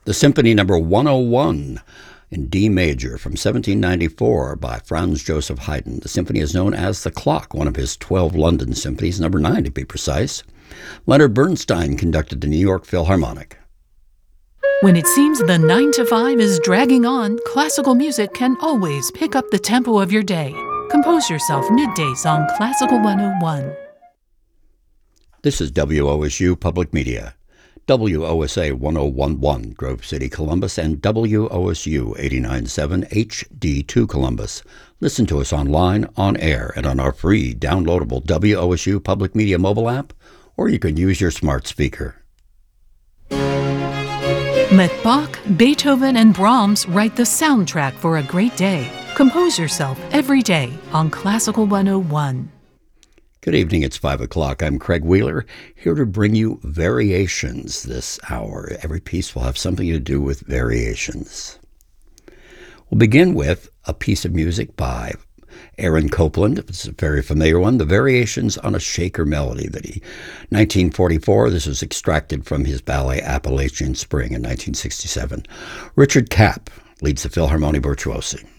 The Symphony Number 101 in D major from 1794 by Franz Joseph Haydn. The symphony is known as The Clock, one of his 12 London symphonies, number 9 to be precise. Leonard Bernstein conducted the New York Philharmonic. When it seems the 9 to 5 is dragging on, classical music can always pick up the tempo of your day. Compose yourself middays on Classical 101. This is WOSU Public Media. WOSA 1011 Grove City, Columbus, and WOSU 897 HD2 Columbus. Listen to us online, on air, and on our free downloadable WOSU Public Media mobile app, or you can use your smart speaker. Let Bach, Beethoven, and Brahms write the soundtrack for a great day. Compose yourself every day on Classical 101. Good evening, it's 5 o'clock. I'm Craig Wheeler, here to bring you variations this hour. Every piece will have something to do with variations. We'll begin with a piece of music by Aaron Copland. It's a very familiar one, the Variations on a Shaker Melody, 1944. This was extracted from his ballet Appalachian Spring in 1967. Richard Kapp leads the Philharmonia Virtuosi.